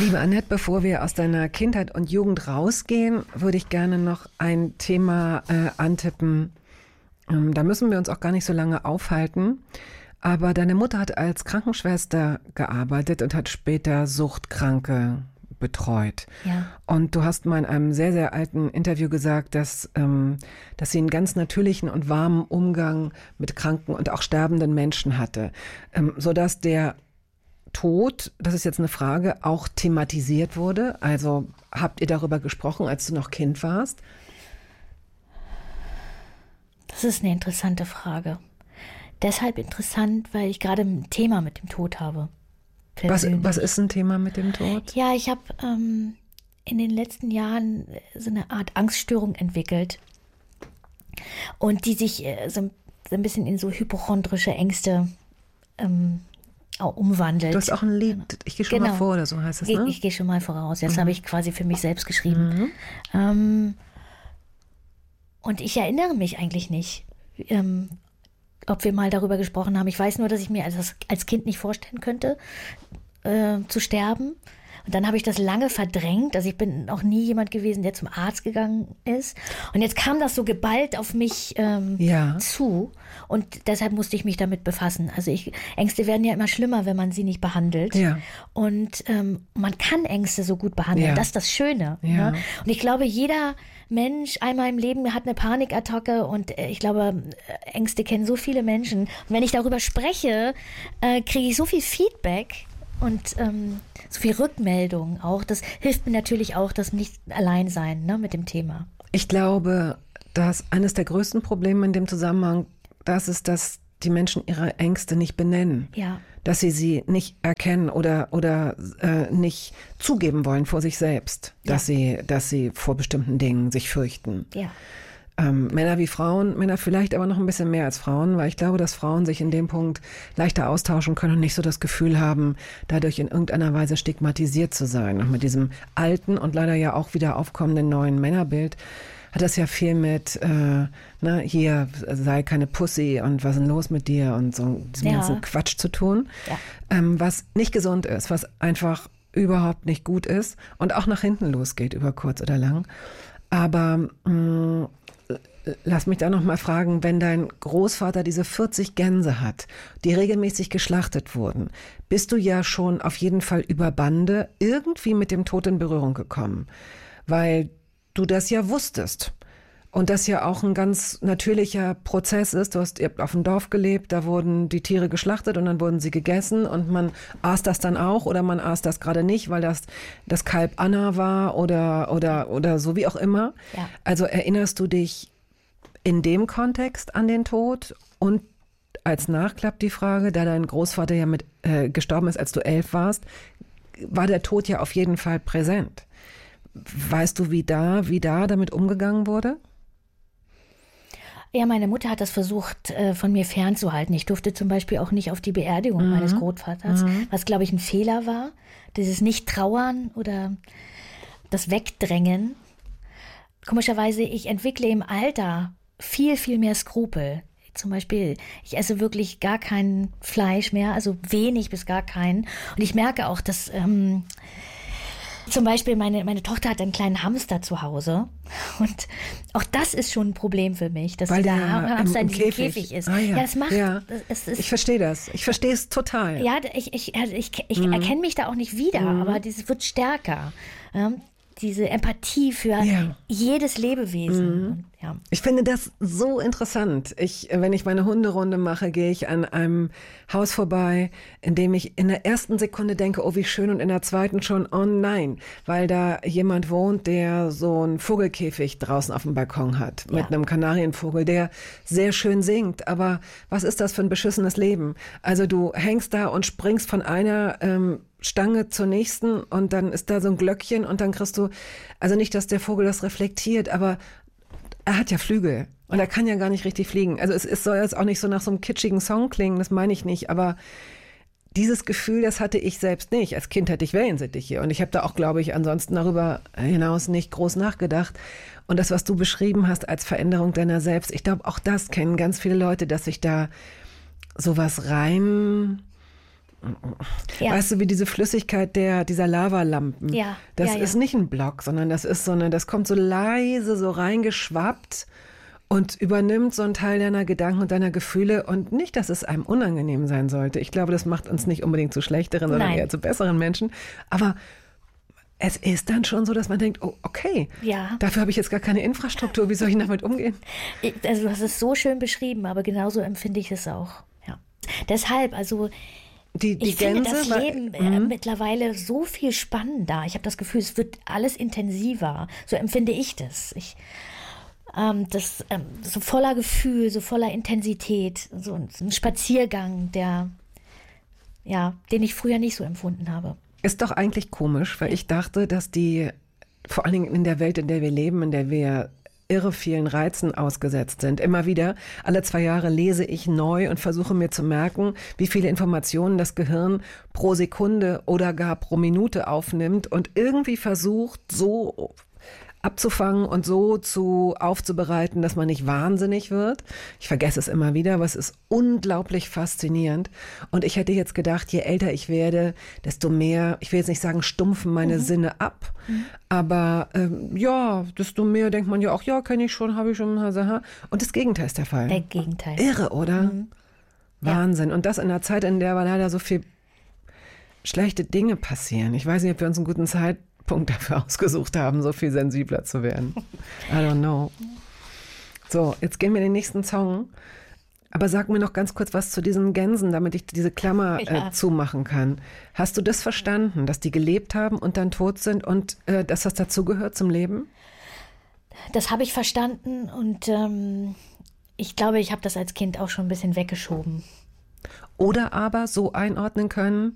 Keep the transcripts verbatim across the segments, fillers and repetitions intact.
Liebe Annette, bevor wir aus deiner Kindheit und Jugend rausgehen, würde ich gerne noch ein Thema äh, antippen. Ähm, da müssen wir uns auch gar nicht so lange aufhalten. Aber deine Mutter hat als Krankenschwester gearbeitet und hat später Suchtkranke betreut. Ja. Und du hast mal in einem sehr, sehr alten Interview gesagt, dass, ähm, dass sie einen ganz natürlichen und warmen Umgang mit kranken und auch sterbenden Menschen hatte, ähm, sodass der Tod, das ist jetzt eine Frage, auch thematisiert wurde. Also habt ihr darüber gesprochen, als du noch Kind warst? Das ist eine interessante Frage. Deshalb interessant, weil ich gerade ein Thema mit dem Tod habe. Was, was ist ein Thema mit dem Tod? Ja, ich habe ähm, in den letzten Jahren so eine Art Angststörung entwickelt und die sich äh, so, so ein bisschen in so hypochondrische Ängste ähm, auch umwandelt. Du hast auch ein Lied, ich gehe schon genau. mal vor oder so heißt es, ne? Ich, ich gehe schon mal voraus. Das mhm. habe ich quasi für mich selbst geschrieben. Mhm. Ähm, und ich erinnere mich eigentlich nicht, ähm, ob wir mal darüber gesprochen haben. Ich weiß nur, dass ich mir als, als Kind nicht vorstellen könnte, äh, zu sterben. Und dann habe ich das lange verdrängt. Also ich bin auch nie jemand gewesen, der zum Arzt gegangen ist. Und jetzt kam das so geballt auf mich ähm, ja. zu. Und deshalb musste ich mich damit befassen. Also ich, Ängste werden ja immer schlimmer, wenn man sie nicht behandelt. Ja. Und ähm, man kann Ängste so gut behandeln. Ja. Das ist das Schöne. Ja. Ne? Und ich glaube, jeder Mensch einmal im Leben hat eine Panikattacke. Und ich glaube, Ängste kennen so viele Menschen. Und wenn ich darüber spreche, äh, kriege ich so viel Feedback. Und ähm, so viel Rückmeldung auch. Das hilft mir natürlich auch, das nicht allein sein, ne, mit dem Thema. Ich glaube, dass eines der größten Probleme in dem Zusammenhang das ist, dass die Menschen ihre Ängste nicht benennen. Ja. Dass sie sie nicht erkennen oder, oder äh, nicht zugeben wollen vor sich selbst, dass, ja. sie, dass sie vor bestimmten Dingen sich fürchten. Ja. Ähm, Männer wie Frauen, Männer vielleicht aber noch ein bisschen mehr als Frauen, weil ich glaube, dass Frauen sich in dem Punkt leichter austauschen können und nicht so das Gefühl haben, dadurch in irgendeiner Weise stigmatisiert zu sein. Und mit diesem alten und leider ja auch wieder aufkommenden neuen Männerbild hat das ja viel mit, äh, ne, hier sei keine Pussy und was ist denn los mit dir und so diesem ja. ganzen Quatsch zu tun, ja. ähm, was nicht gesund ist, was einfach überhaupt nicht gut ist und auch nach hinten losgeht über kurz oder lang. Aber mh, lass mich da noch mal fragen, wenn dein Großvater diese vierzig Gänse hat, die regelmäßig geschlachtet wurden, bist du ja schon auf jeden Fall über Bande irgendwie mit dem Tod in Berührung gekommen, weil du das ja wusstest und das ja auch ein ganz natürlicher Prozess ist. Du hast ihr habt auf dem Dorf gelebt, da wurden die Tiere geschlachtet und dann wurden sie gegessen und man aß das dann auch oder man aß das gerade nicht, weil das das Kalb Anna war oder oder oder so wie auch immer. Ja. Also erinnerst du dich in dem Kontext an den Tod? Und als Nachklapp die Frage, da dein Großvater ja mit äh, gestorben ist, als du elf warst, war der Tod ja auf jeden Fall präsent. Weißt du, wie da, wie da damit umgegangen wurde? Ja, meine Mutter hat das versucht, äh, von mir fernzuhalten. Ich durfte zum Beispiel auch nicht auf die Beerdigung mhm. meines Großvaters, mhm. was, glaube ich, ein Fehler war. Dieses Nicht-Trauern oder das Wegdrängen. Komischerweise, ich entwickle im Alter viel, viel mehr Skrupel. Zum Beispiel, ich esse wirklich gar kein Fleisch mehr, also wenig bis gar keinen. Und ich merke auch, dass ähm, zum Beispiel meine, meine Tochter hat einen kleinen Hamster zu Hause. Und auch das ist schon ein Problem für mich, dass Weil der der Hamster im, in im diesem Käfig. Käfig ist. Ah, ja. ja, das macht... Ja. Es ist, ich verstehe das. Ich verstehe es total. Ja, ich, ich, also ich, ich mhm. erkenne mich da auch nicht wieder, mhm. aber das wird stärker. Ja, diese Empathie für ja. jedes Lebewesen. Mhm. Ja. Ich finde das so interessant. Ich, wenn ich meine Hunderunde mache, gehe ich an einem Haus vorbei, in dem ich in der ersten Sekunde denke, oh wie schön, und in der zweiten schon, oh nein, weil da jemand wohnt, der so einen Vogelkäfig draußen auf dem Balkon hat, mit ja. einem Kanarienvogel, der sehr schön singt. Aber was ist das für ein beschissenes Leben? Also du hängst da und springst von einer ähm, Stange zur nächsten und dann ist da so ein Glöckchen und dann kriegst du, also nicht, dass der Vogel das reflektiert, aber er hat ja Flügel und ja. er kann ja gar nicht richtig fliegen. Also es, es soll jetzt auch nicht so nach so einem kitschigen Song klingen, das meine ich nicht, aber dieses Gefühl, das hatte ich selbst nicht. Als Kind hatte ich Wellensittiche und ich habe da auch, glaube ich, ansonsten darüber hinaus nicht groß nachgedacht. Und das, was du beschrieben hast als Veränderung deiner selbst, ich glaube, auch das kennen ganz viele Leute, dass sich da sowas rein Ja. Weißt du, wie diese Flüssigkeit der, dieser Lavalampen. Ja, Das ja, ja. ist nicht ein Block, sondern das ist so eine, das kommt so leise so reingeschwappt und übernimmt so einen Teil deiner Gedanken und deiner Gefühle. Und nicht, dass es einem unangenehm sein sollte. Ich glaube, das macht uns nicht unbedingt zu schlechteren, sondern Nein. eher zu besseren Menschen. Aber es ist dann schon so, dass man denkt, oh, okay, Ja. dafür habe ich jetzt gar keine Infrastruktur. Wie soll ich damit umgehen? Ich- Also du hast es so schön beschrieben, aber genauso empfinde ich es auch. Ja. Deshalb, also Die, die ich finde Gänse, das war- Leben äh, mittlerweile so viel spannender. Ich habe das Gefühl, es wird alles intensiver. So empfinde ich das. Ich, ähm, das ähm, so voller Gefühl, so voller Intensität, so ein, so ein Spaziergang, der, ja, den ich früher nicht so empfunden habe. Ist doch eigentlich komisch, weil ich dachte, dass die, vor allen Dingen in der Welt, in der wir leben, in der wir irre vielen Reizen ausgesetzt sind, immer wieder, alle zwei Jahre lese ich neu und versuche mir zu merken, wie viele Informationen das Gehirn pro Sekunde oder gar pro Minute aufnimmt und irgendwie versucht, so abzufangen und so zu aufzubereiten, dass man nicht wahnsinnig wird. Ich vergesse es immer wieder, aber es ist unglaublich faszinierend. Und ich hätte jetzt gedacht, je älter ich werde, desto mehr, ich will jetzt nicht sagen, stumpfen meine mhm. Sinne ab, mhm. aber ähm, ja, desto mehr denkt man ja auch, ja, kenne ich schon, habe ich schon. Und das Gegenteil ist der Fall. Der Gegenteil. Irre, oder? Mhm. Wahnsinn. Ja. Und das in einer Zeit, in der leider so viel schlechte Dinge passieren. Ich weiß nicht, ob wir uns einen guten Zeitpunkt dafür ausgesucht haben, so viel sensibler zu werden. I don't know. So, jetzt gehen wir in den nächsten Song. Aber sag mir noch ganz kurz was zu diesen Gänsen, damit ich diese Klammer Ja. äh, zumachen kann. Hast du das verstanden, dass die gelebt haben und dann tot sind und äh, dass das dazugehört zum Leben? Das habe ich verstanden und ähm, ich glaube, ich habe das als Kind auch schon ein bisschen weggeschoben. Oder aber so einordnen können,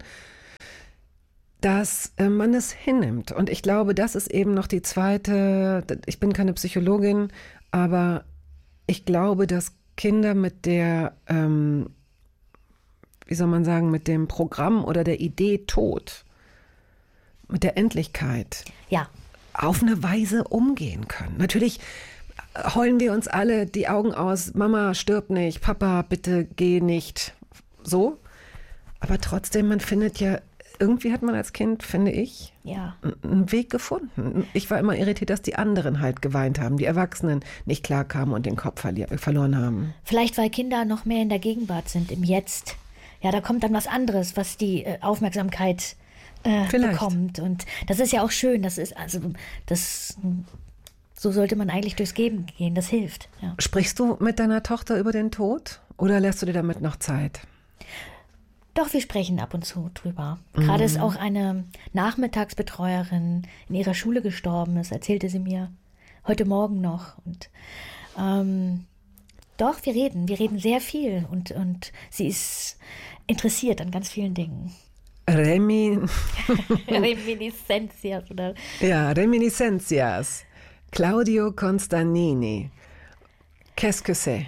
dass äh, man es hinnimmt. Und ich glaube, das ist eben noch die zweite, ich bin keine Psychologin, aber ich glaube, dass Kinder mit der, ähm, wie soll man sagen, mit dem Programm oder der Idee Tod, mit der Endlichkeit, Ja, auf eine Weise umgehen können. Natürlich heulen wir uns alle die Augen aus, Mama stirb nicht, Papa bitte geh nicht, so. Aber trotzdem, man findet ja, irgendwie hat man als Kind, finde ich, ja. einen Weg gefunden. Ich war immer irritiert, dass die anderen halt geweint haben, die Erwachsenen nicht klarkamen und den Kopf verli- verloren haben. Vielleicht, weil Kinder noch mehr in der Gegenwart sind, im Jetzt. Ja, da kommt dann was anderes, was die äh, Aufmerksamkeit äh, Vielleicht. bekommt. Und das ist ja auch schön. Das ist also, das, so sollte man eigentlich durchs Leben gehen. Das hilft. Ja. Sprichst du mit deiner Tochter über den Tod oder lässt du dir damit noch Zeit? Doch, wir sprechen ab und zu drüber. Gerade ist auch eine Nachmittagsbetreuerin in ihrer Schule gestorben. Das erzählte sie mir heute Morgen noch. Und ähm, doch, wir reden. Wir reden sehr viel. Und, und sie ist interessiert an ganz vielen Dingen. Remi, Reminiscenzias oder ja, Reminiscencias. Claudio Constanini. Qu'est-ce que c'est?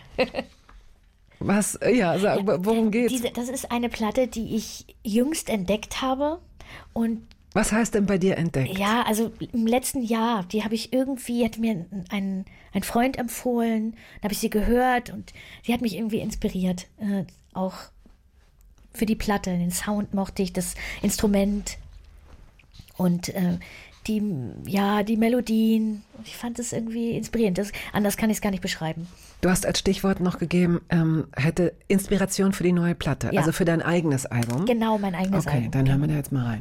Was, ja, sag, worum geht's? diese, das ist eine Platte, die ich jüngst entdeckt habe. Und Was heißt denn bei dir entdeckt? ja, also im letzten Jahr, die habe ich irgendwie, hat mir ein, ein Freund empfohlen, da habe ich sie gehört und sie hat mich irgendwie inspiriert. Äh, auch für die Platte, den Sound mochte ich, das Instrument und äh, die, ja, die Melodien. Ich fand es irgendwie inspirierend. Das, anders kann ich es gar nicht beschreiben. Du hast als Stichwort noch gegeben, ähm, hätte Inspiration für die neue Platte, Ja. also für dein eigenes Album. Genau, mein eigenes Okay, Album. dann hören wir da jetzt mal rein.